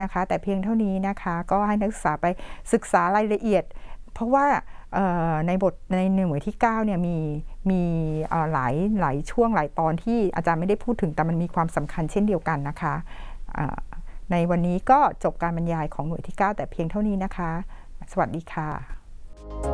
นะคะแต่เพียงเท่านี้นะคะก็ให้นักศึกษาไปศึกษารายละเอียดเพราะว่าในหน่วยที่9เนี่ยมีหลายช่วงหลายตอนที่อาจารย์ไม่ได้พูดถึงแต่มันมีความสำคัญเช่นเดียวกันนะคะในวันนี้ก็จบการบรรยายของหน่วยที่9แต่เพียงเท่านี้นะคะสวัสดีค่ะ